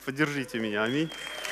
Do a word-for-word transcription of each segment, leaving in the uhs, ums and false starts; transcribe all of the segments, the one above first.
Поддержите меня, аминь.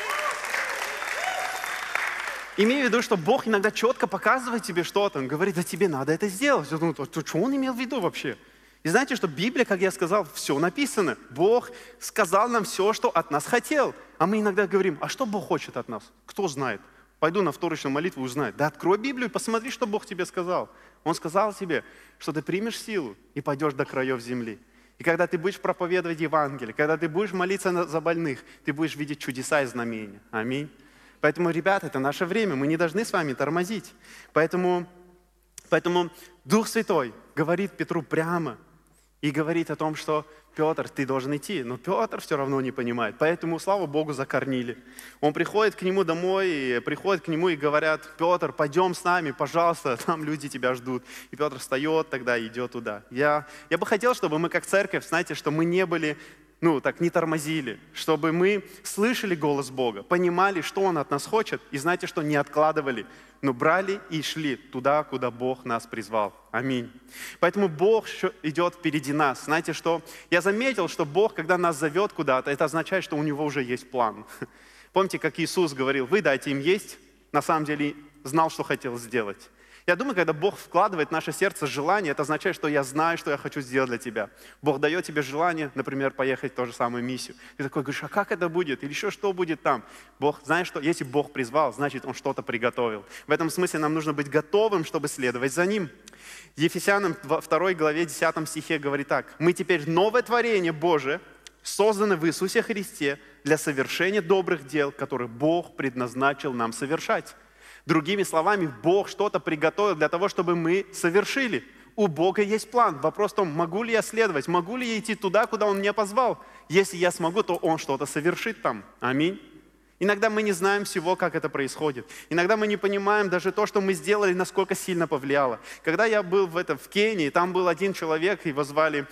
Имею в виду, что Бог иногда четко показывает тебе что-то. Он говорит, да тебе надо это сделать. Я думаю, что он имел в виду вообще? И знаете, что Библия, как я сказал, все написано. Бог сказал нам все, что от нас хотел. А мы иногда говорим, а что Бог хочет от нас? Кто знает? Пойду на вторичную молитву и узнаю. Да открой Библию и посмотри, что Бог тебе сказал. Он сказал тебе, что ты примешь силу и пойдешь до краев земли. И когда ты будешь проповедовать Евангелие, когда ты будешь молиться за больных, ты будешь видеть чудеса и знамения. Аминь. Поэтому, ребята, это наше время, мы не должны с вами тормозить. Поэтому, поэтому Дух Святой говорит Петру прямо и говорит о том, что Петр, ты должен идти. Но Петр все равно не понимает. Поэтому, слава Богу, за Корнилия. Он приходит к нему домой, и приходит к нему и говорят, Петр, пойдем с нами, пожалуйста, там люди тебя ждут. И Петр встает тогда и идет туда. Я, я бы хотел, чтобы мы как церковь, знаете, что мы не были... ну, так, не тормозили, чтобы мы слышали голос Бога, понимали, что Он от нас хочет, и знаете, что не откладывали, но брали и шли туда, куда Бог нас призвал. Аминь. Поэтому Бог идет впереди нас. Знаете, что я заметил, что Бог, когда нас зовет куда-то, это означает, что у Него уже есть план. Помните, как Иисус говорил, вы дайте им есть, на самом деле знал, что хотел сделать. Я думаю, когда Бог вкладывает в наше сердце желание, это означает, что я знаю, что я хочу сделать для тебя. Бог дает тебе желание, например, поехать в ту же самую миссию. Ты такой говоришь, а как это будет? Или еще что будет там? Бог, знаешь что? Если Бог призвал, значит, Он что-то приготовил. В этом смысле нам нужно быть готовым, чтобы следовать за Ним. Ефесянам во второй главе десятом стихе говорит так. Мы теперь новое творение Божие, созданы в Иисусе Христе для совершения добрых дел, которые Бог предназначил нам совершать. Другими словами, Бог что-то приготовил для того, чтобы мы совершили. У Бога есть план. Вопрос в том, могу ли я следовать, могу ли я идти туда, куда Он меня позвал. Если я смогу, то Он что-то совершит там. Аминь. Иногда мы не знаем всего, как это происходит. Иногда мы не понимаем даже то, что мы сделали, насколько сильно повлияло. Когда я был в, это, в Кении, там был один человек, его звали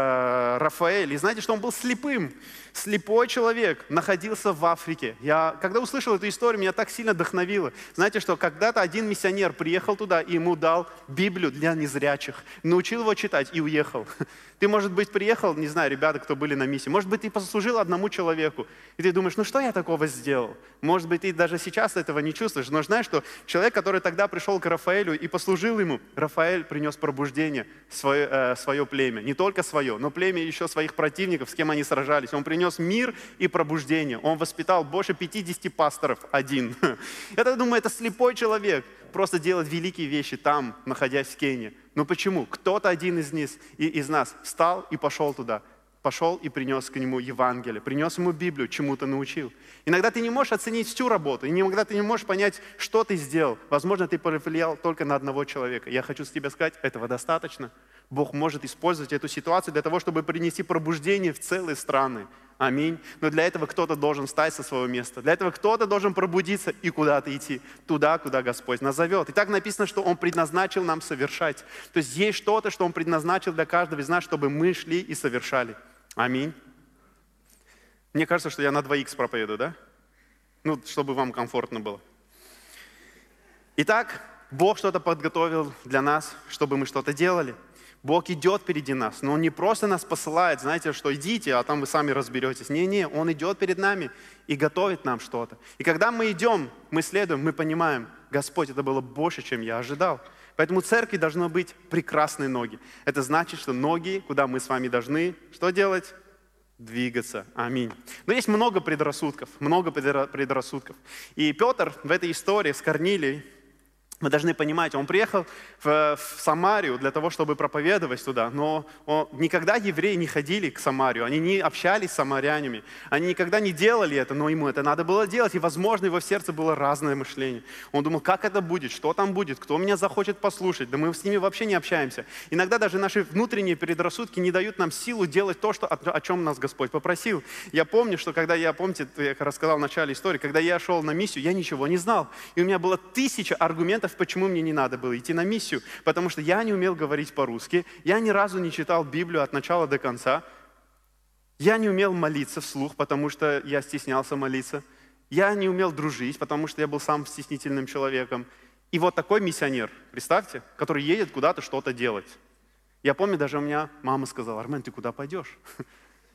э, Рафаэль. И знаете, что он был слепым. Слепой человек находился в Африке. Я, когда услышал эту историю, меня так сильно вдохновило. Знаете, что когда-то один миссионер приехал туда и ему дал Библию для незрячих. Научил его читать и уехал. Ты, может быть, приехал, не знаю, ребята, кто были на миссии, может быть, ты послужил одному человеку. И ты думаешь, ну что я такого сделал? Может быть, ты даже сейчас этого не чувствуешь. Но знаешь, что человек, который тогда пришел к Рафаэлю и послужил ему, Рафаэль принес пробуждение в свое, э, свое племя. Не только свое, но племя еще своих противников, с кем они сражались. Он принес мир и пробуждение. Он воспитал больше пятидесяти пасторов один. Я думаю, это слепой человек. Просто делает великие вещи там, находясь в Кении. Но почему? Кто-то один из, них, из нас встал и пошел туда. Пошел и принес к нему Евангелие, принес ему Библию, чему-то научил. Иногда ты не можешь оценить всю работу, и иногда ты не можешь понять, что ты сделал. Возможно, ты повлиял только на одного человека. Я хочу с тебе сказать, этого достаточно. Бог может использовать эту ситуацию для того, чтобы принести пробуждение в целые страны. Аминь. Но для этого кто-то должен встать со своего места. Для этого кто-то должен пробудиться и куда-то идти. Туда, куда Господь нас зовет. И так написано, что Он предназначил нам совершать. То есть есть что-то, что Он предназначил для каждого из нас, чтобы мы шли и совершали. Аминь. Мне кажется, что я на два икс проповедую, да? Ну, чтобы вам комфортно было. Итак, Бог что-то подготовил для нас, чтобы мы что-то делали. Бог идет впереди нас, но Он не просто нас посылает, знаете, что идите, а там вы сами разберетесь. Не-не, Он идет перед нами и готовит нам что-то. И когда мы идем, мы следуем, мы понимаем, Господь, это было больше, чем я ожидал. Поэтому в церкви должны быть прекрасные ноги. Это значит, что ноги, куда мы с вами должны, что делать? Двигаться. Аминь. Но есть много предрассудков, много предрассудков. И Петр в этой истории с Корнилией, мы должны понимать, он приехал в, в Самарию для того, чтобы проповедовать туда, но он, никогда евреи не ходили к Самарию, они не общались с самарянами, они никогда не делали это, но ему это надо было делать, и, возможно, его в сердце было разное мышление. Он думал, как это будет, что там будет, кто меня захочет послушать, да мы с ними вообще не общаемся. Иногда даже наши внутренние предрассудки не дают нам силу делать то, что, о, о чем нас Господь попросил. Я помню, что когда я, помните, я рассказал в начале истории, когда я шел на миссию, я ничего не знал, и у меня было тысяча аргументов, почему мне не надо было идти на миссию. Потому что я не умел говорить по-русски, я ни разу не читал Библию от начала до конца, я не умел молиться вслух, потому что я стеснялся молиться, я не умел дружить, потому что я был сам стеснительным человеком. И вот такой миссионер, представьте, который едет куда-то что-то делать. Я помню, даже у меня мама сказала, Армен, ты куда пойдешь?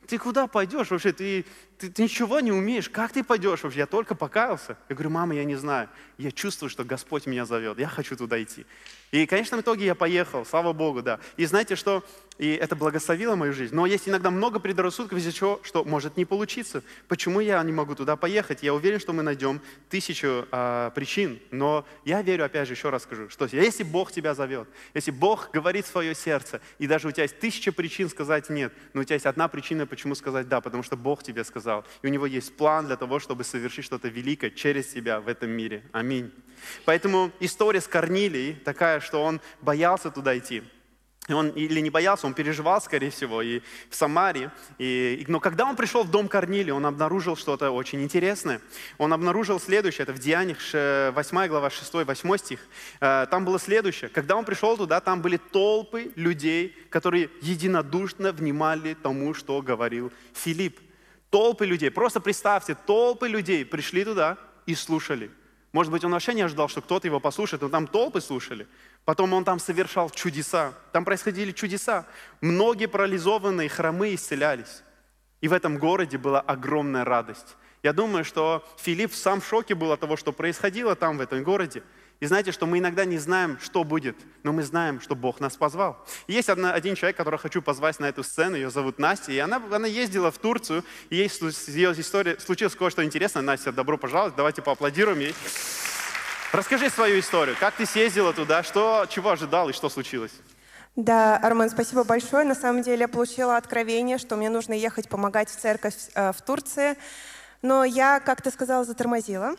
ты куда пойдешь вообще? Ты, ты, ты ничего не умеешь. Как ты пойдешь вообще? Я только покаялся. Я говорю, мама, я не знаю. Я чувствую, что Господь меня зовет. Я хочу туда идти. И, в конечном итоге я поехал, слава Богу, да. И знаете что? И это благословило мою жизнь. Но есть иногда много предрассудков из-за чего, что может не получиться. Почему я не могу туда поехать? Я уверен, что мы найдем тысячу а, причин. Но я верю, опять же, еще раз скажу, что если Бог тебя зовет, если Бог говорит в свое сердце, и даже у тебя есть тысяча причин сказать нет, но у тебя есть одна причина, почему сказать да, потому что Бог тебе сказал. И у Него есть план для того, чтобы совершить что-то великое через тебя в этом мире. Аминь. Поэтому история с Корнилией такая, что он боялся туда идти. И он или не боялся, он переживал, скорее всего, и в Самаре. И, но когда он пришел в дом Корнилия, он обнаружил что-то очень интересное. Он обнаружил следующее, это в Деяниях восьмая глава, шестой-восьмой стих. Там было следующее. Когда он пришел туда, там были толпы людей, которые единодушно внимали тому, что говорил Филипп. Толпы людей, просто представьте, толпы людей пришли туда и слушали. Может быть, он вообще не ожидал, что кто-то его послушает, но там толпы слушали. Потом он там совершал чудеса. Там происходили чудеса. Многие парализованные, хромые исцелялись. И в этом городе была огромная радость. Я думаю, что Филипп сам в шоке был от того, что происходило там, в этом городе. И знаете, что мы иногда не знаем, что будет, но мы знаем, что Бог нас позвал. И есть одна, один человек, которого хочу позвать на эту сцену, ее зовут Настя, и она, она ездила в Турцию, и ей с ее историей случилось кое-что интересное. Настя, добро пожаловать, давайте поаплодируем ей. Расскажи свою историю, как ты съездила туда, что, чего ожидал и что случилось? Да, Армен, спасибо большое. На самом деле я получила откровение, что мне нужно ехать помогать в церковь э, в Турции. Но я, как ты сказала, затормозила.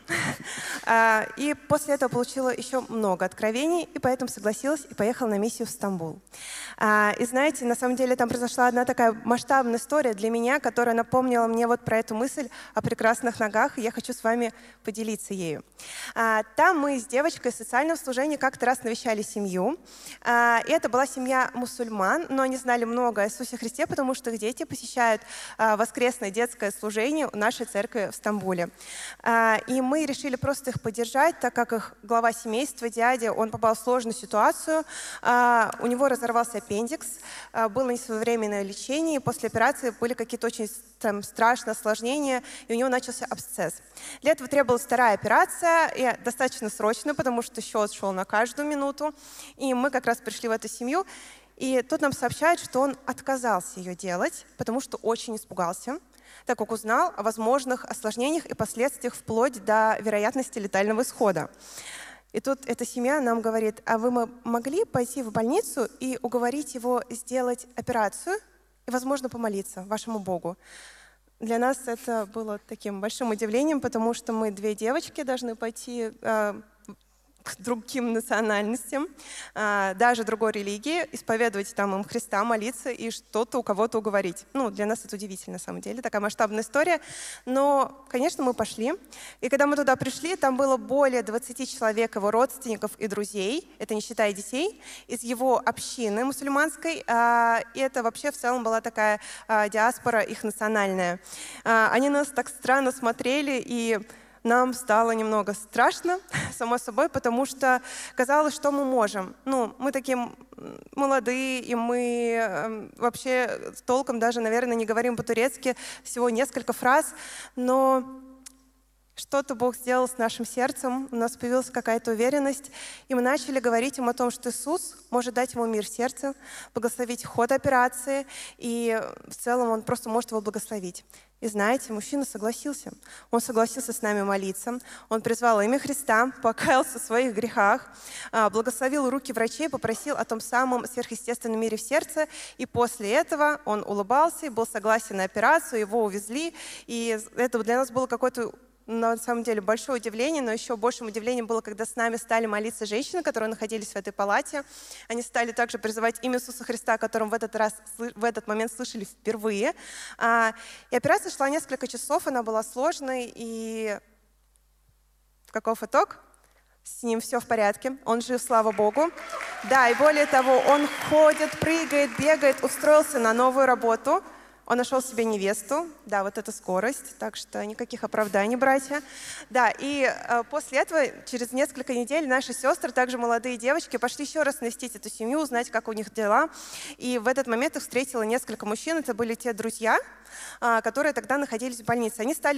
И после этого получила еще много откровений, и поэтому согласилась и поехала на миссию в Стамбул. И знаете, на самом деле там произошла одна такая масштабная история для меня, которая напомнила мне вот про эту мысль о прекрасных ногах, и я хочу с вами поделиться ею. Там мы с девочкой из социального служения как-то раз навещали семью. И это была семья мусульман, но они знали много о Иисусе Христе, потому что их дети посещают воскресное детское служение у нашей церкви в Стамбуле. И мы решили просто их поддержать, так как их глава семейства, дядя, он попал в сложную ситуацию. У него разорвался аппендикс, было несвоевременное лечение, и после операции были какие-то очень там, страшные осложнения, и у него начался абсцесс. Для этого требовалась вторая операция, и достаточно срочно, потому что счет шел на каждую минуту. И мы как раз пришли в эту семью, и тут нам сообщают, что он отказался ее делать, потому что очень испугался, так как узнал о возможных осложнениях и последствиях вплоть до вероятности летального исхода. И тут эта семья нам говорит, а вы могли пойти в больницу и уговорить его сделать операцию и, возможно, помолиться вашему Богу? Для нас это было таким большим удивлением, потому что мы две девочки должны пойти э, к другим национальностям, э, даже другой религии, исповедовать там им Христа, молиться и что-то у кого-то уговорить. Ну, для нас это удивительно, на самом деле, такая масштабная история. Но, конечно, мы пошли. И когда мы туда пришли, там было более двадцати человек его родственников и друзей, это не считая детей, из его общины мусульманской. Э, и это вообще в целом была такая э, диаспора их национальная. Э, они нас так странно смотрели, и нам стало немного страшно, само собой, потому что казалось, что мы можем. Ну, мы такие молодые, и мы э, вообще толком даже, наверное, не говорим по-турецки, всего несколько фраз, но что-то Бог сделал с нашим сердцем, у нас появилась какая-то уверенность, и мы начали говорить им о том, что Иисус может дать ему мир в сердце, благословить ход операции, и в целом Он просто может его благословить. И знаете, мужчина согласился. Он согласился с нами молиться. Он призвал имя Христа, покаялся в своих грехах, благословил руки врачей, попросил о том самом сверхъестественном мире в сердце. И после этого он улыбался и был согласен на операцию, его увезли. И это для нас было какое-то на самом деле большое удивление, но еще большим удивлением было, когда с нами стали молиться женщины, которые находились в этой палате. Они стали также призывать имя Иисуса Христа, о котором в этот раз, в этот момент слышали впервые. И операция шла несколько часов, она была сложной, и каков итог? С ним все в порядке, он жив, слава Богу. Да, и более того, он ходит, прыгает, бегает, устроился на новую работу. Он нашел себе невесту. Да, вот это скорость, так что никаких оправданий, братья. Да, и э, после этого, через несколько недель, наши сестры, также молодые девочки, пошли еще раз навестить эту семью, узнать, как у них дела. И в этот момент их встретило несколько мужчин. Это были те друзья, э, которые тогда находились в больнице. Они стали